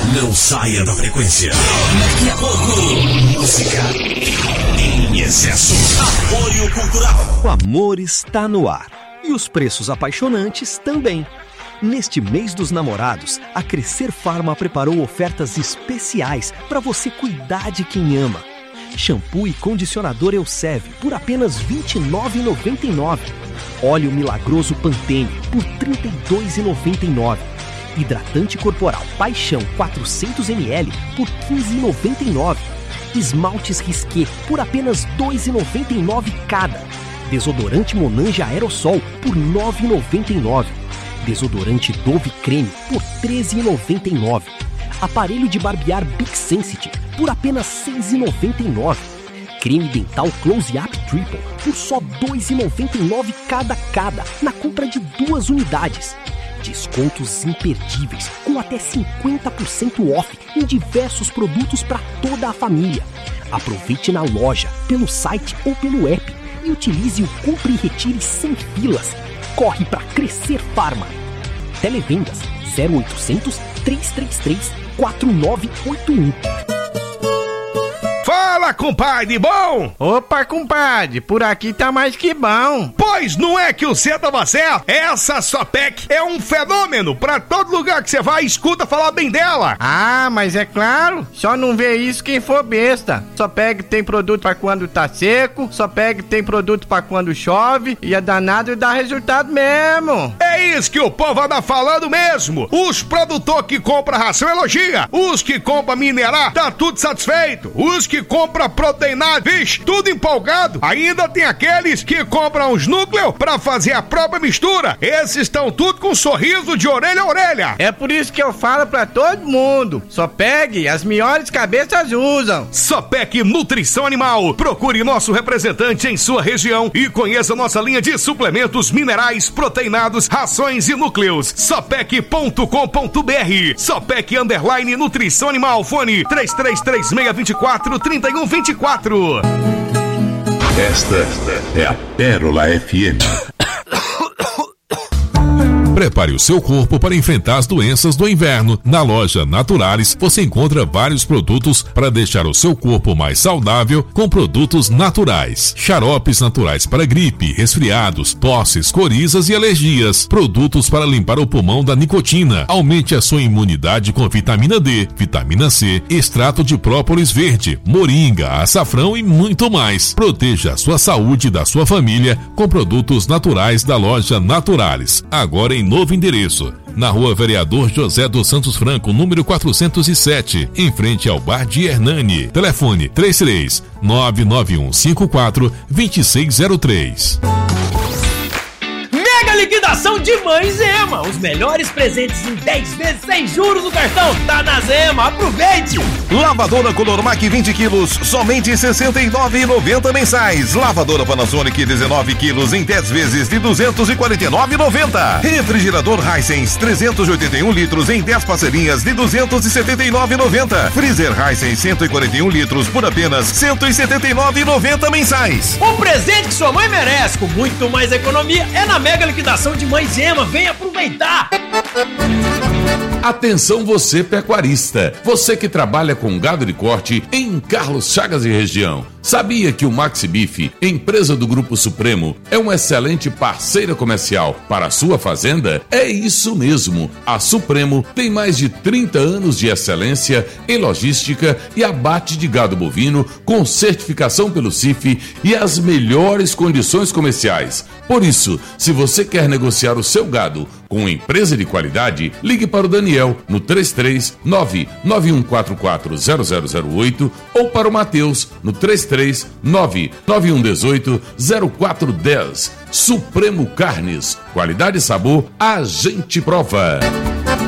Não saia da frequência. Daqui a pouco, música em excesso. Apoio Cultural. O amor está no ar e os preços apaixonantes também. Neste mês dos namorados, a Crescer Pharma preparou ofertas especiais para você cuidar de quem ama. Shampoo e condicionador Elseve por apenas R$ 29,99. Óleo milagroso Pantene por R$ 32,99. Hidratante corporal Paixão 400ml por R$ 15,99. Esmaltes Risqué por apenas R$ 2,99 cada. Desodorante Monange Aerosol por R$ 9,99. Desodorante Dove Creme por R$ 13,99. Aparelho de barbear Big Sensitive por apenas R$ 6,99. Creme dental Close Up Triple por só R$ 2,99 cada na compra de 2 unidades. Descontos imperdíveis com até 50% off em diversos produtos para toda a família. Aproveite na loja, pelo site ou pelo app e utilize o Compre e Retire sem filas. Corre para Crescer Pharma. Televendas 0800 333 4981. Fala, compadre, bom? Opa, compadre, por aqui tá mais que bom. Pois não é que você tava certo? Essa Sopec é um fenômeno. Pra todo lugar que você vai, escuta falar bem dela. Ah, mas é claro, só não vê isso quem for besta. Sopec tem produto pra quando tá seco, Sopec tem produto pra quando chove, e é danado e dá resultado mesmo. É isso que o povo anda falando mesmo. Os produtores que compram ração elogia, os que compram minerar, tá tudo satisfeito. Os que compra proteinado, vixe, tudo empolgado. Ainda tem aqueles que compram os núcleos pra fazer a própria mistura. Esses estão tudo com um sorriso de orelha a orelha. É por isso que eu falo pra todo mundo, Sopec, as melhores cabeças usam. Sopec Nutrição Animal. Procure nosso representante em sua região e conheça nossa linha de suplementos minerais, proteinados, rações e núcleos. Sopec.com.br. Sopec _ Nutrição Animal. Fone 3336243124. Esta é a Pérola FM. Prepare o seu corpo para enfrentar as doenças do inverno. Na loja Naturalis, você encontra vários produtos para deixar o seu corpo mais saudável com produtos naturais. Xaropes naturais para gripe, resfriados, tosses, corizas e alergias. Produtos para limpar o pulmão da nicotina. Aumente a sua imunidade com vitamina D, vitamina C, extrato de própolis verde, moringa, açafrão e muito mais. Proteja a sua saúde e da sua família com produtos naturais da loja Naturalis. Agora em novo endereço, na Rua Vereador José dos Santos Franco, número 407, em frente ao Bar de Hernani. Telefone 33 99154 2603. Mega liquidação de Mães Zema. Os melhores presentes em 10 vezes sem juros no cartão. Tá na Zema, aproveite! Lavadora Colormac 20 quilos, somente R$ 69,90 mensais. Lavadora Panasonic 19 quilos em 10 vezes de R$ 249,90. Refrigerador Hisense 381 litros em 10 parcelinhas de R$ 279,90. Freezer Hisense 141 litros por apenas R$ 179,90 mensais. O presente que sua mãe merece, com muito mais economia, é na Mega Liquidação de Mães Zema. Vem aproveitar! Atenção você pecuarista, você que trabalha com gado de corte em Carlos Chagas e região. Sabia que o Maxi Beef, empresa do Grupo Supremo, é uma excelente parceira comercial para a sua fazenda? É isso mesmo, a Supremo tem mais de 30 anos de excelência em logística e abate de gado bovino com certificação pelo CIF e as melhores condições comerciais. Por isso, se você quer negociar o seu gado com uma empresa de qualidade, ligue para o Daniel no 33991440008 ou para o Matheus no 33991180410. Supremo Carnes, qualidade e sabor, a gente prova.